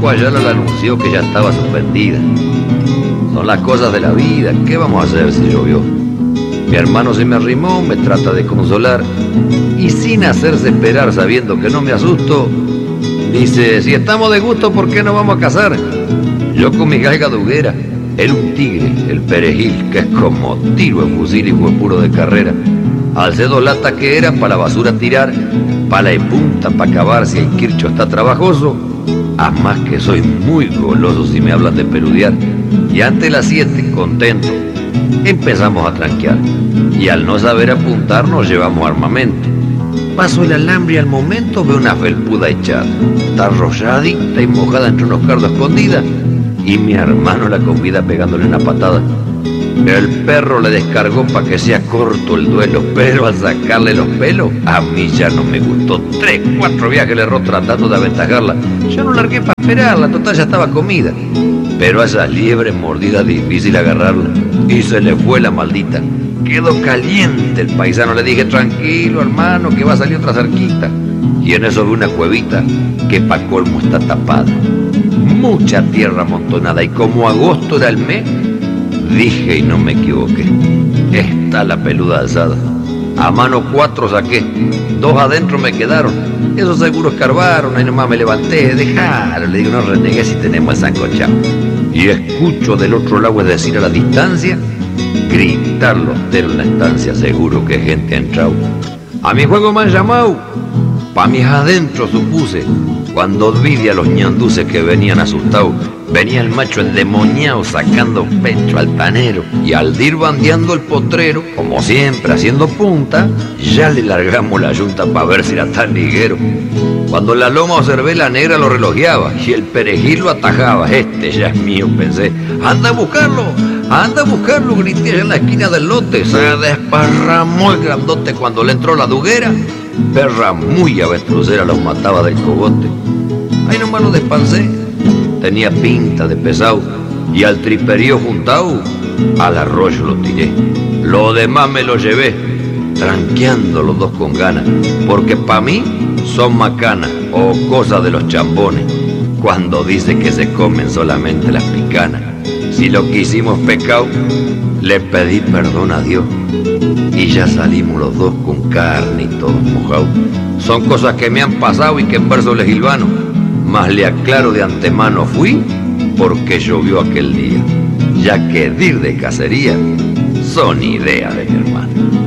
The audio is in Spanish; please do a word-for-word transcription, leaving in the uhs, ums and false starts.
Paco Ayala le anunció que ya estaba suspendida. Son las cosas de la vida, ¿qué vamos a hacer si llovió? Mi hermano se me arrimó, me trata de consolar y sin hacerse esperar, sabiendo que no me asusto, dice, si estamos de gusto, ¿por qué no vamos a cazar? Yo con mi galga de hoguera, él un tigre, el perejil, que es como tiro en fusil y fue puro de carrera. Alcé dos latas que eran para la basura tirar, pala y punta para acabar si el quircho está trabajoso. Además que soy muy goloso si me hablan de peludear. Y ante las siete, contento, empezamos a tranquear. Y al no saber apuntar nos llevamos armamento. Paso el alambre y al momento veo una felpuda echada. Está arrolladita y mojada entre unos cardos escondida. Y mi hermano la convida pegándole una patada. El perro le descargó para que sea corto el duelo, pero al sacarle los pelos, a mí ya no me gustó. Tres, cuatro viajes le erró tratando de aventajarla. Yo no largué para esperarla, total ya estaba comida. Pero a esas liebres mordidas difícil agarrarla. Y se le fue la maldita. Quedó caliente el paisano, le dije, tranquilo hermano, que va a salir otra cerquita. Y en eso vi una cuevita que pa' colmo está tapada. Mucha tierra amontonada y como agosto era el mes, dije y no me equivoqué, está la peluda alzada. A mano cuatro saqué, dos adentro me quedaron, esos seguro escarbaron, ahí nomás me levanté, dejaron, le digo, no renegué si tenemos el sancochado. Y escucho del otro lado, es decir, a la distancia, gritar los teros en la estancia, seguro que gente ha entrado. A mi juego me han llamado, pa' mis adentro supuse, cuando vi a los ñanduces que venían asustados. Venía el macho endemoniado sacando pecho altanero y al ir bandeando el potrero, como siempre haciendo punta, ya le largamos la yunta para ver si era tan liguero. Cuando la loma observé, la negra lo relojeaba y el perejil lo atajaba. Este ya es mío, pensé. ¡Anda a buscarlo! ¡Anda a buscarlo! Grité allá en la esquina del lote. Se desparramó el grandote cuando le entró la duguera. Perra muy avestrucera los mataba del cogote. Ahí nomás lo despancé. Tenía pinta de pesado y al triperío juntado al arroyo lo tiré. Lo demás me lo llevé, tranqueando los dos con ganas, porque pa' mí son macanas o cosas de los chambones, cuando dice que se comen solamente las picanas. Si lo que hicimos pecado, le pedí perdón a Dios y ya salimos los dos con carne y todos mojados. Son cosas que me han pasado y que en verso les hilvano. Mas le aclaro de antemano, fui porque llovió aquel día, ya que dir de cacería son ideas de mi hermano.